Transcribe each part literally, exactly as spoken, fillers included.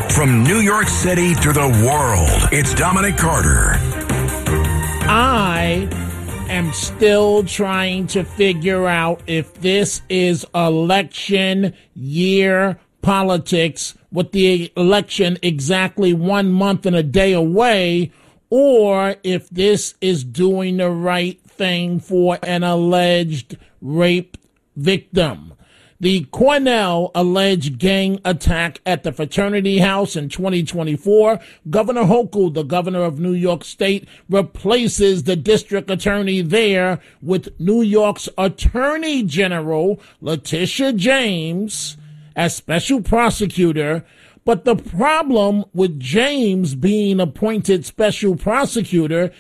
From New York City to the world, it's Dominic Carter. I am still trying to figure out if this is election year politics, with the election exactly one month and a day away, or if this is doing the right thing for an alleged rape victim. The Cornell alleged gang attack at the fraternity house in twenty twenty-four. Governor Hochul, the governor of New York State, replaces the district attorney there with New York's Attorney General, Letitia James, as special prosecutor. But the problem with James being appointed special prosecutor,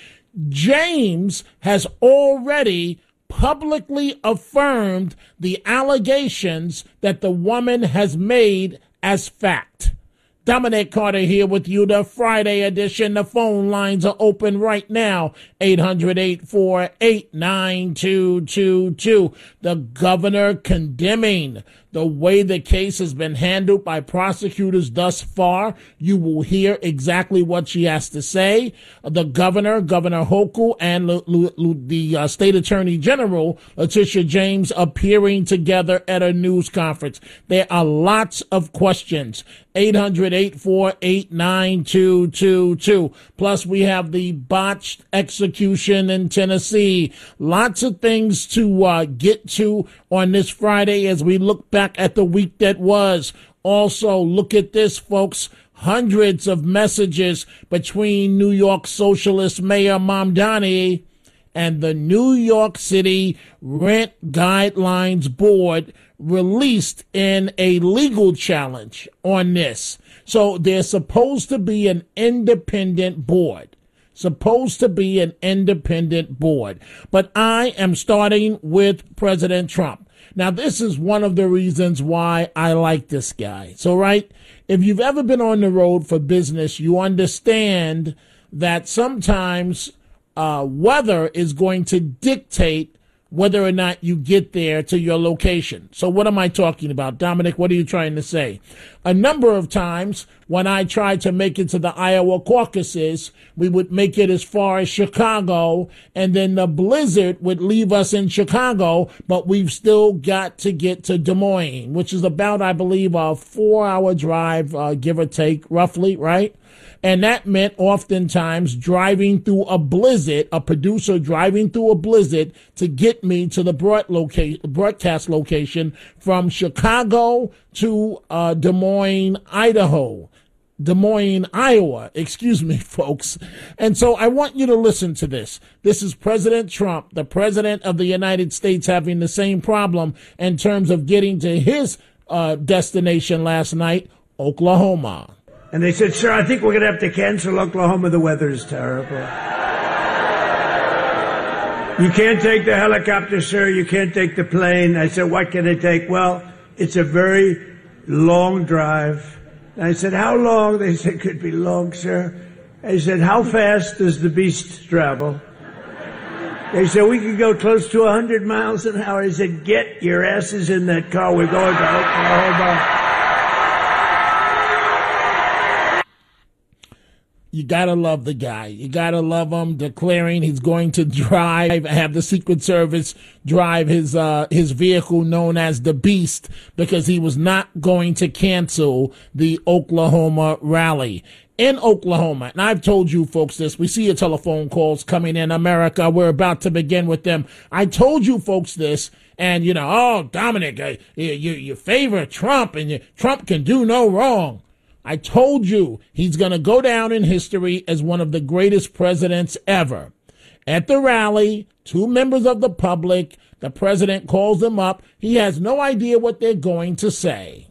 James has already publicly affirmed the allegations that the woman has made as fact. Dominic Carter here with you, the Friday edition. The phone lines are open right now, eight hundred, eight four eight, nine two two two. The governor condemning the way the case has been handled by prosecutors thus far. You will hear exactly what she has to say. The governor, Governor Hochul, and L- L- L- the uh, state attorney general, Letitia James, appearing together at a news conference. There are lots of questions. eight hundred, eight four eight, nine two two two. Plus, we have the botched execution in Tennessee. Lots of things to uh, get to on this Friday as we look back at the week that was. Also, look at this, folks. Hundreds of messages between New York Socialist Mayor Mamdani and the New York City Rent Guidelines Board released in a legal challenge on this. So there's supposed to be an independent board. Supposed to be an independent board. But I am starting with President Trump. Now, this is one of the reasons why I like this guy. So, right, if you've ever been on the road for business, you understand that sometimes uh, weather is going to dictate whether or not you get there to your location. So what am I talking about? Dominic, what are you trying to say? A number of times when I tried to make it to the Iowa caucuses, we would make it as far as Chicago, and then the blizzard would leave us in Chicago, but we've still got to get to Des Moines, which is about, I believe, a four-hour drive, uh, give or take, roughly, right? And that meant oftentimes driving through a blizzard, a producer driving through a blizzard to get me to the broad loca- broadcast location from Chicago to uh, Des Moines, Idaho. Des Moines, Iowa, excuse me, folks. And so I want you to listen to this. This is President Trump, the president of the United States, having the same problem in terms of getting to his uh, destination last night, Oklahoma. And they said, sir, I think we're going to have to cancel Oklahoma. The weather is terrible. You can't take the helicopter, sir. You can't take the plane. I said, what can I take? Well, it's a very long drive. And I said, how long? They said, could be long, sir. I said, how fast does the beast travel? They said, we could go close to one hundred miles an hour. I said, get your asses in that car. We're going to Oklahoma. You gotta love the guy. You gotta love him declaring he's going to drive, have the Secret Service drive his uh his vehicle known as the Beast, because he was not going to cancel the Oklahoma rally. In Oklahoma, and I've told you folks this, we see your telephone calls coming in America. We're about to begin with them. I told you folks this, and you know, oh, Dominic, uh, you, you, you favor Trump, and you, Trump can do no wrong. I told you he's going to go down in history as one of the greatest presidents ever. At the rally, two members of the public, the president calls them up. He has no idea what they're going to say.